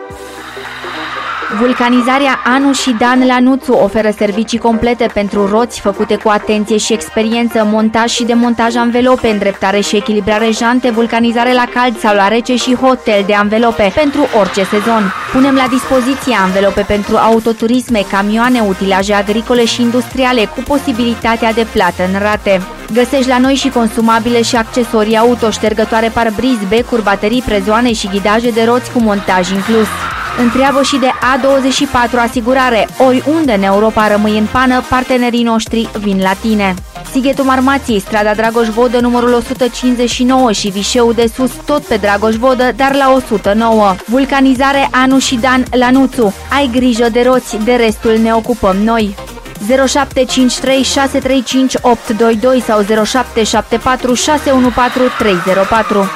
Vulcanizarea Anu și Dan Lanuțu oferă servicii complete pentru roți făcute cu atenție și experiență, montaj și demontaj anvelope, îndreptare și echilibrare jante, vulcanizare la cald sau la rece și hotel de anvelope pentru orice sezon. Punem la dispoziție anvelope pentru autoturisme, camioane, utilaje agricole și industriale cu posibilitatea de plată în rate. Găsești la noi și consumabile și accesorii auto, ștergătoare parbriz, becuri, baterii, prezoane și ghidaje de roți cu montaj inclus. Întreabă și de A24 Asigurare. Oriunde în Europa rămâi în pană, partenerii noștri vin la tine. Sighetul Marmației, strada Dragoș Vodă, numărul 159 și Vișeu de Sus, tot pe Dragoș Vodă, dar la 109. Vulcanizare Anu și Dan Lanuțu. Ai grijă de roți, de restul ne ocupăm noi. 0753 635 822 sau 0774 614 304.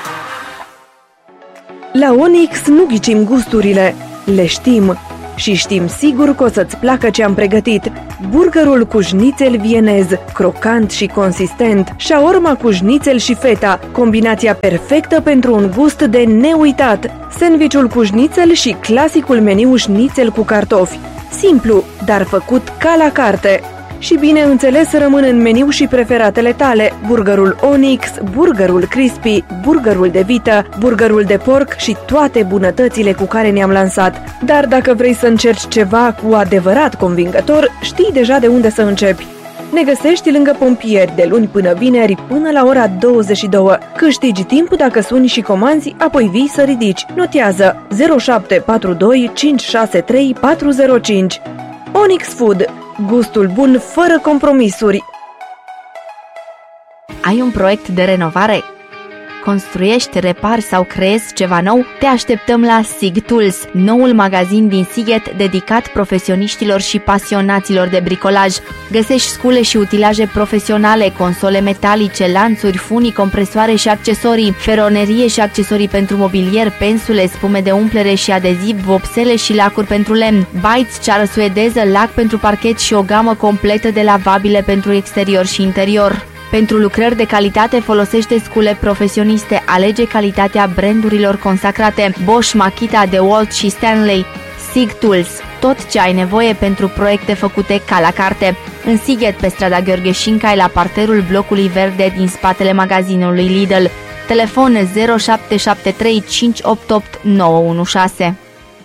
La Onyx nu ghicim gusturile, le știm. Și știm sigur că o să-ți placă ce am pregătit. Burgerul cu șnițel vienez, crocant și consistent, shaorma cu șnițel și feta, combinația perfectă pentru un gust de neuitat, sandvișul cu șnițel și clasicul meniu șnițel cu cartofi. Simplu, dar făcut ca la carte. Și bineînțeles rămân în meniu și preferatele tale: burgerul Onyx, burgerul crispy, burgerul de vită, burgerul de porc și toate bunătățile cu care ne-am lansat. Dar dacă vrei să încerci ceva cu adevărat convingător, știi deja de unde să începi. Ne găsești lângă pompieri de luni până vineri până la ora 22. Câștigi timp dacă suni și comanzi, apoi vii să ridici. Notează 0742 563 405. Onyx Food. Gustul bun fără compromisuri. Ai un proiect de renovare? Construiești, repari sau creezi ceva nou? Te așteptăm la SIG Tools, noul magazin din Sighet dedicat profesioniștilor și pasionaților de bricolaj. Găsești scule și utilaje profesionale, console metalice, lanțuri, funii, compresoare și accesorii, feronerie și accesorii pentru mobilier, pensule, spume de umplere și adeziv, vopsele și lacuri pentru lemn, bites, ceară suedeză, lac pentru parchet și o gamă completă de lavabile pentru exterior și interior. Pentru lucrări de calitate folosește scule profesioniste, alege calitatea brandurilor consacrate Bosch, Makita, DeWalt și Stanley. SIG Tools, tot ce ai nevoie pentru proiecte făcute ca la carte. În Sighet, pe strada Gheorghe Șincai, la parterul blocului verde din spatele magazinului Lidl. Telefon 0773 588 916.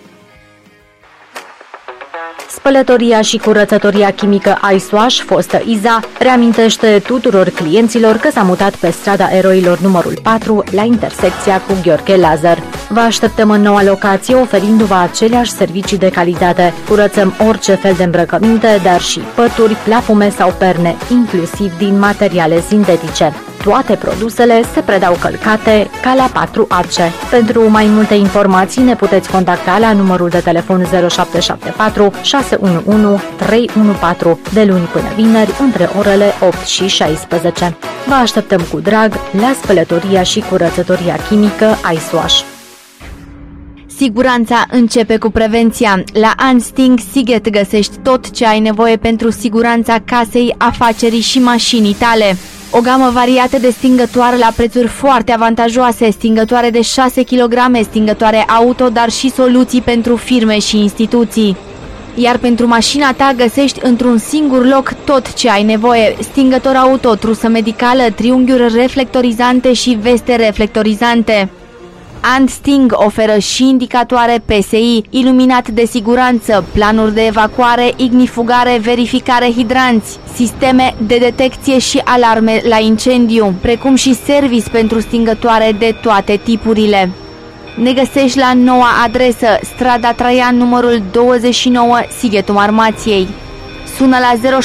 Spălătoria și curățătoria chimică iSwash, fostă Iza, reamintește tuturor clienților că s-a mutat pe strada Eroilor numărul 4, la intersecția cu Gheorghe Lazar. Vă așteptăm în noua locație, oferindu-vă aceleași servicii de calitate. Curățăm orice fel de îmbrăcăminte, dar și pături, plafume sau perne, inclusiv din materiale sintetice. Toate produsele se predau călcate ca la 4AC. Pentru mai multe informații ne puteți contacta la numărul de telefon 0774 611 314 de luni până vineri între orele 8 și 16. Vă așteptăm cu drag la spălătoria și curățătoria chimică iSwash. Siguranța începe cu prevenția. La Ansting Sighet găsești tot ce ai nevoie pentru siguranța casei, afacerii și mașinii tale. O gamă variată de stingătoare la prețuri foarte avantajoase, stingătoare de 6 kg, stingătoare auto, dar și soluții pentru firme și instituții. Iar pentru mașina ta găsești într-un singur loc tot ce ai nevoie: stingător auto, trusă medicală, triunghiuri reflectorizante și veste reflectorizante. Ansting oferă și indicatoare PSI, iluminat de siguranță, planuri de evacuare, ignifugare, verificare hidranți, sisteme de detecție și alarme la incendiu, precum și service pentru stingătoare de toate tipurile. Ne găsești la noua adresă, strada Traian numărul 29, Sighetul Marmației. Sună la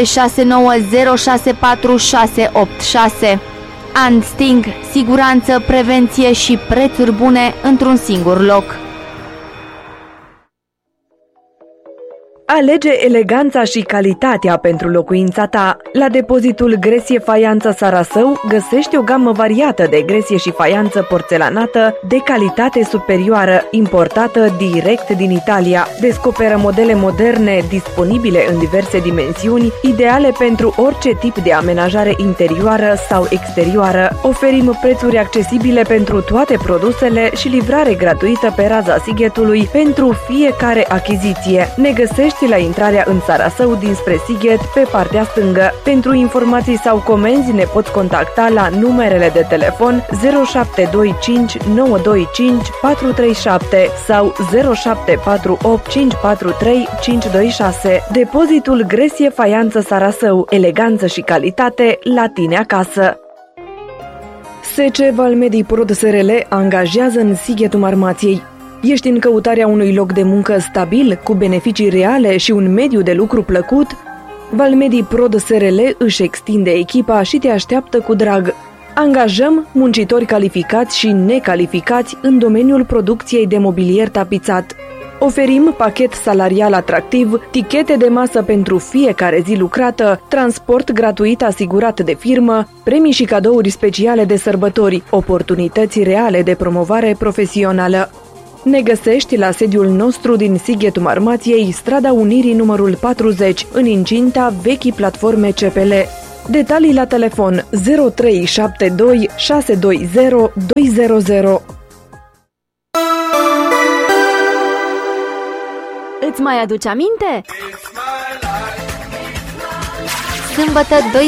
0769064686. Ansting, siguranță, prevenție și prețuri bune într-un singur loc. Alege eleganța și calitatea pentru locuința ta. La depozitul Gresie Faianță Sarasău găsești o gamă variată de gresie și faianță porțelanată de calitate superioară, importată direct din Italia. Descoperă modele moderne disponibile în diverse dimensiuni, ideale pentru orice tip de amenajare interioară sau exterioară. Oferim prețuri accesibile pentru toate produsele și livrare gratuită pe raza Sighetului pentru fiecare achiziție. Ne găsești la intrarea în Sarasău dinspre Sighet pe partea stângă. Pentru informații sau comenzi ne poți contacta la numerele de telefon 0725 925 437 sau 0748 543 526. Depozitul Gresie Faianță Sarasău. Eleganță și calitate la tine acasă. SC Valmedii Prod SRL angajează în Sighetul Marmației. Ești în căutarea unui loc de muncă stabil, cu beneficii reale și un mediu de lucru plăcut? Valmedii Prod SRL își extinde echipa și te așteaptă cu drag. Angajăm muncitori calificați și necalificați în domeniul producției de mobilier tapizat. Oferim pachet salarial atractiv, tichete de masă pentru fiecare zi lucrată, transport gratuit asigurat de firmă, premii și cadouri speciale de sărbători, oportunități reale de promovare profesională. Ne găsești la sediul nostru din Sighetul Marmației, strada Unirii numărul 40, în incinta vechii platforme CPL. Detalii la telefon 0372 620 200. Îți mai aduci aminte? Sâmbătă 2